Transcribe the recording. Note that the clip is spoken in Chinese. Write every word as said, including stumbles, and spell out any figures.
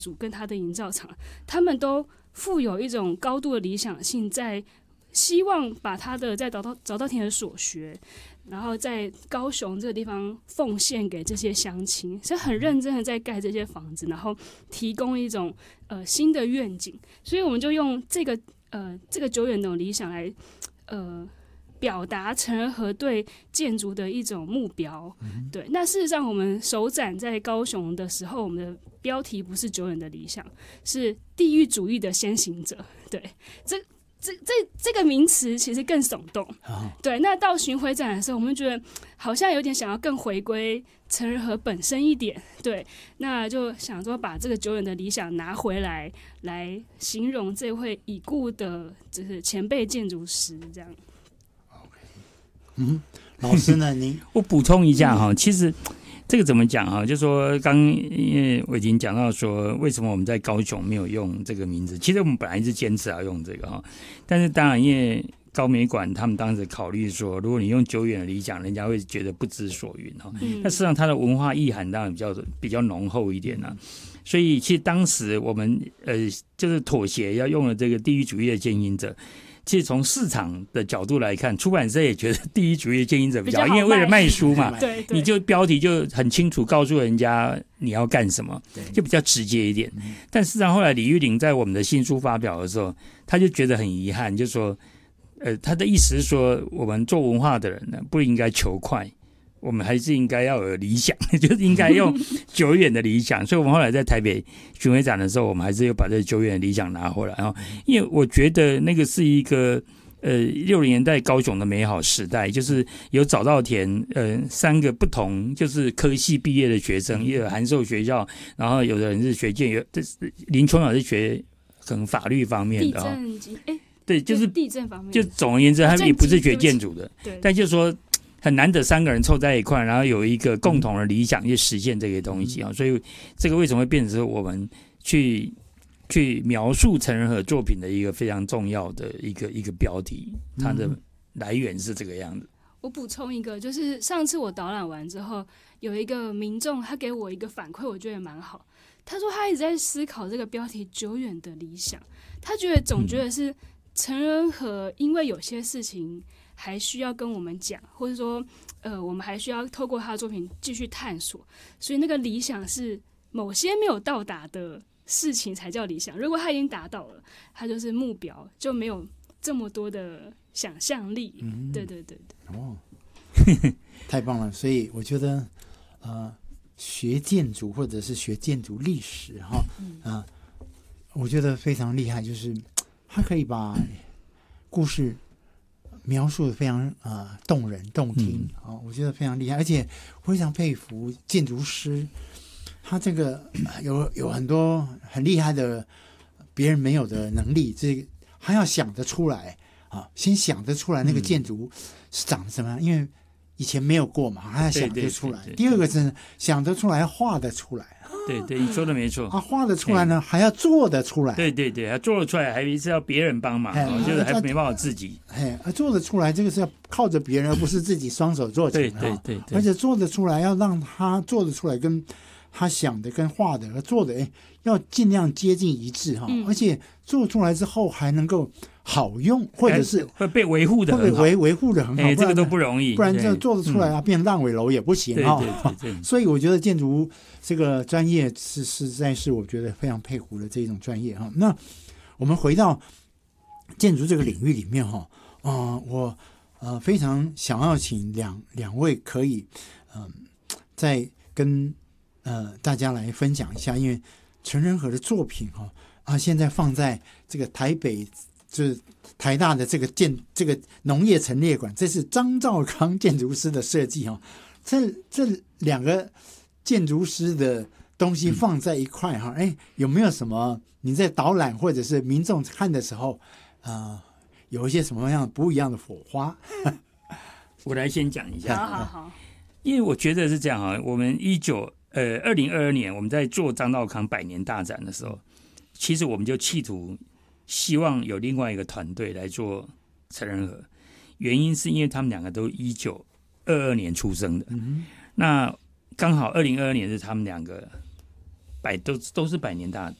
主跟他的营造厂，他们都富有一种高度的理想性，在希望把他的在早稻早稻田的所学，然后在高雄这个地方奉献给这些乡亲，是很认真的在盖这些房子，然后提供一种呃新的愿景。所以我们就用这个呃这个久远的理想来呃表达陈仁和对建筑的一种目标。嗯、对，那事实上我们首展在高雄的时候，我们的标题不是久远的理想，是地域主义的先行者。对，这。这这这个名词其实更耸动，对。那到巡回展的时候，我们觉得好像有点想要更回归陈仁和本身一点，对。那就想说把这个久远的理想拿回来，来形容这位已故的就是前辈建筑师这样。 嗯，老师呢？您我补充一下哈，其实。这个怎么讲啊？就说刚因为我已经讲到说，为什么我们在高雄没有用这个名字？其实我们本来是坚持要用这个哈，但是当然因为高美馆他们当时考虑说，如果你用久远的理想，人家会觉得不知所云哈。那事实上它的文化意涵当然比较比较浓厚一点啊。所以其实当时我们呃就是妥协要用了这个地域主义的践行者。其实从市场的角度来看，出版社也觉得地域主义的践行者比较好，因为为了卖书嘛， 对， 你就标题就很清楚告诉人家你要干什么，就比较直接一点。但事实上后来李玉玲在我们的新书发表的时候，他就觉得很遗憾，就说，呃，他的意思是说，我们做文化的人呢，不应该求快。我们还是应该要有理想，就是应该用久远的理想。所以我们后来在台北巡回展的时候，我们还是要把这个久远的理想拿回来。然后，因为我觉得那个是一个呃六零年代高雄的美好时代，就是有早稻田呃三个不同就是科系毕业的学生，也有函授学校，然后有的人是学建，有林琼老师学可能法律方面的地震哎， 对，就是地震方面， 就总而言之，他也不是学建筑的， 对， 但就是说。很难得三个人凑在一块，然后有一个共同的理想去实现这些东西啊，所以这个为什么会变成我们去去描述陈仁和作品的一个非常重要的一个一个标题，它的来源是这个样子。 我补充一个，就是上次我导览完之后，有一个民众他给我一个反馈，我觉得也蛮好。他说他一直在思考这个标题"久远的理想"，他觉得总觉得是陈仁和因为有些事情。还需要跟我们讲，或者说，呃，我们还需要透过他的作品继续探索。所以那个理想是某些没有到达的事情才叫理想。如果他已经达到了，他就是目标，就没有这么多的想象力。嗯，对对对对。 哦，太棒了！所以我觉得，呃，学建筑或者是学建筑历史哈，嗯、呃，我觉得非常厉害，就是他可以把故事。描述的非常呃动人动听啊、嗯哦，我觉得非常厉害，而且非常佩服建筑师，他这个、呃、有有很多很厉害的别人没有的能力，这个他要想得出来啊，先想得出来那个建筑是长什么样，嗯、因为以前没有过嘛，他要想得出来。对对对对，第二个是想得出来，画得出来。 对对，你说的没错。 他、啊、画得出来呢，还要做得出来。 对对对，他做得出来，还是要别人帮忙，哦、就是还没办法自己。 哎，做得出来，这个是要靠着别人，而不是自己双手做成。 对对 对, 对， 而且做得出来，要让他做得出来，跟他想的、跟画的和做的，哎，要尽量接近一致哈。嗯、而且做出来之后还能够好用，或者是会被维护的很好， 会被维护的很好。 哎，这个都不容易， 不然这做得出来啊，变烂尾楼也不行哈。对对对。所以我觉得建筑这个专业是实在是我觉得非常佩服的这种专业哈。那我们回到建筑这个领域里面哈，啊、呃，我呃非常想要请两两位可以嗯、呃、再跟呃大家来分享一下，因为陈仁和的作品哈啊现在放在这个台北就是台大的这个建这个农业陈列馆，这是张兆康建筑师的设计哈，这这两个建筑师的东西放在一块哈，哎，有没有什么你在导览或者是民众看的时候，呃，有一些什么样不一样的火花？ 我来先讲一下， 好好好， 因为我觉得是这样啊，我们一九呃二零二二年我们在做张兆康百年大展的时候，其实我们就企图希望有另外一个团队来做陈仁和，原因是因为他们两个都一九二二年出生的，嗯、那刚好二零二二年是他们两个百都都是百年大